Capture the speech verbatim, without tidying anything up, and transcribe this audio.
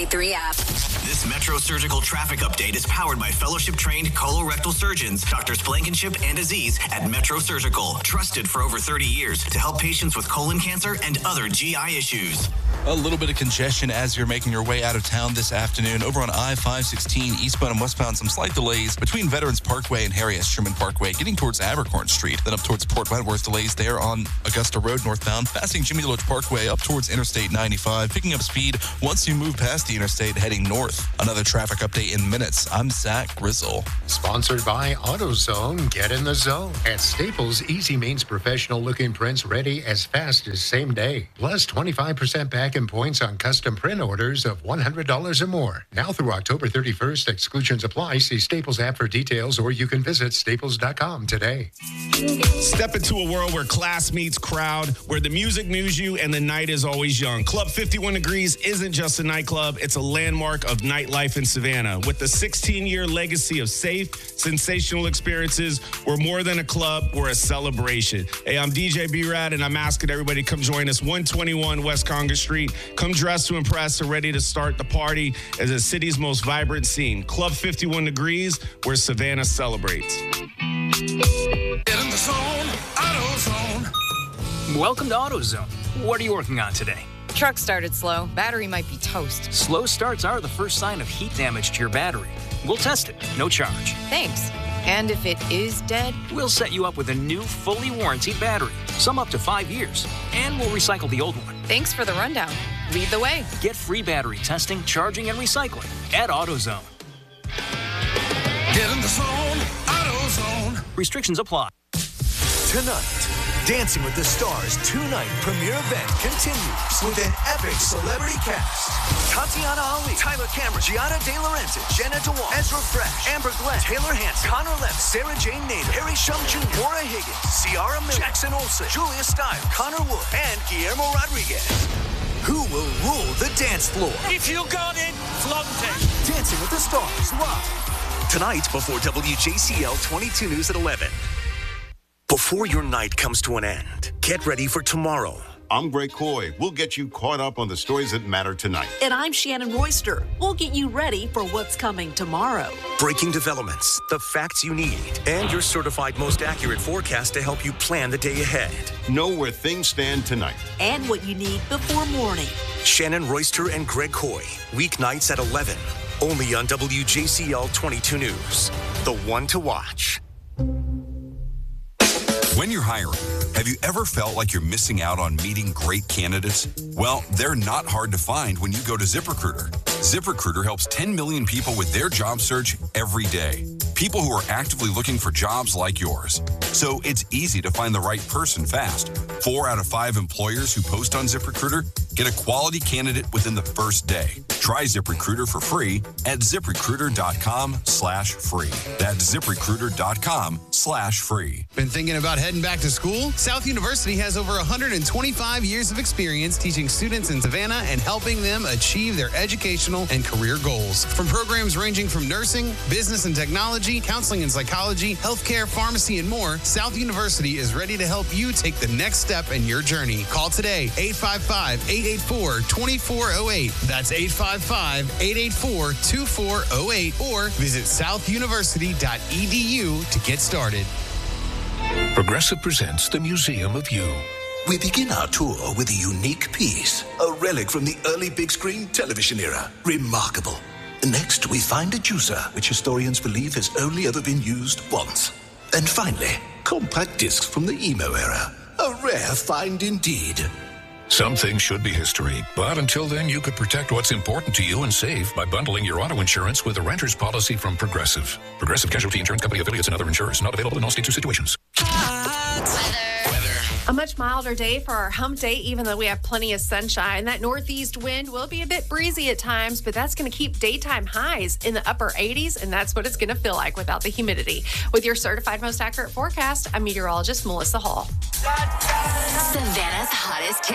three app. This Metro Surgical traffic update is powered by fellowship-trained colorectal surgeons, Doctors Blankenship and Aziz at Metro Surgical, trusted for over thirty years to help patients with colon cancer and other G I issues. A little bit of congestion as you're making your way out of town this afternoon. Over on I five sixteen, eastbound and westbound, some slight delays between Veterans Parkway and Harry S. Truman Parkway, getting towards Abercorn Street. Then up towards Port Wentworth, delays there on Augusta Road northbound, passing Jimmy Deloach Parkway up towards Interstate ninety-five, picking up speed once you move past the interstate heading north. Another traffic update in minutes. I'm Zach Grizzle. Sponsored by AutoZone. Get in the zone. At Staples, Easy means professional-looking prints ready as fast as same day. Plus twenty-five percent back in points on custom print orders of one hundred dollars or more. Now through October thirty-first, exclusions apply. See Staples app for details, or you can visit staples dot com today. Step into a world where class meets crowd, where the music moves you and the night is always young. Club fifty-one Degrees isn't just a nightclub, it's a landmark of nightlife in Savannah. With a sixteen-year legacy of safe, sensational experiences, we're more than a club, we're a celebration. Hey, I'm D J B-Rad, and I'm asking everybody to come join us, one twenty-one West Congress Street. Come dressed to impress and ready to start the party as the city's most vibrant scene. Club fifty-one Degrees, where Savannah celebrates. Get in the zone, AutoZone. Welcome to AutoZone. What are you working on today? Truck started slow. Battery might be toast. Slow starts are the first sign of heat damage to your battery. We'll test it, no charge. Thanks. And if it is dead? We'll set you up with a new, fully warranted battery, some up to five years, and we'll recycle the old one. Thanks for the rundown. Lead the way. Get free battery testing, charging, and recycling at AutoZone. Get in the zone, AutoZone. Restrictions apply. Tonight, Dancing with the Stars two-night premiere event continues with an epic celebrity cast. Tatiana Ali, Tyler Cameron, Gianna De Laurentiis, Jenna Dewan, Ezra Fresh, Amber Glenn, Taylor Hanson, Connor Levitt, Sarah Jane Nader, Harry Shum Junior, Maura Higgins, Ciara Miller, Jackson Olsen, Julia Stiles, Connor Wood, and Guillermo Rodriguez. Who will rule the dance floor? If you got it, flaunt it. Dancing with the Stars live tonight before W J C L twenty-two News at eleven. Before your night comes to an end, get ready for tomorrow. I'm Greg Coy. We'll get you caught up on the stories that matter tonight. And I'm Shannon Royster. We'll get you ready for what's coming tomorrow. Breaking developments, the facts you need, and your certified most accurate forecast to help you plan the day ahead. Know where things stand tonight. And what you need before morning. Shannon Royster and Greg Coy, weeknights at eleven. Only on W J C L twenty-two News. The one to watch. When you're hiring, have you ever felt like you're missing out on meeting great candidates? Well, they're not hard to find when you go to ZipRecruiter. ZipRecruiter helps ten million people with their job search every day. People who are actively looking for jobs like yours. So it's easy to find the right person fast. Four out of five employers who post on ZipRecruiter get a quality candidate within the first day. Try ZipRecruiter for free at ZipRecruiter.com slash free. That's ZipRecruiter.com slash free. Been thinking about heading back to school? South University has over one hundred twenty-five years of experience teaching students in Savannah and helping them achieve their educational and career goals. From programs ranging from nursing, business and technology, counseling and psychology, healthcare, pharmacy, and more, South University is ready to help you take the next step in your journey. Call today, eight five five, eight eight four, two four zero eight. That's eight five five, eight eight four, two four zero eight, or visit south university dot e d u to get started. Progressive presents the Museum of You. We begin our tour with a unique piece, a relic from the early big screen television era. Remarkable. Next, we find a juicer, which historians believe has only ever been used once. And finally, compact discs from the emo era. A rare find indeed. Some things should be history, but until then, you could protect what's important to you and save by bundling your auto insurance with a renter's policy from Progressive. Progressive Casualty Insurance Company affiliates and other insurers. Not available in all states or situations. A much milder day for our hump day, even though we have plenty of sunshine. That northeast wind will be a bit breezy at times, but that's going to keep daytime highs in the upper eighties, and that's what it's going to feel like without the humidity. With your certified most accurate forecast, I'm meteorologist Melissa Hall. Savannah's hottest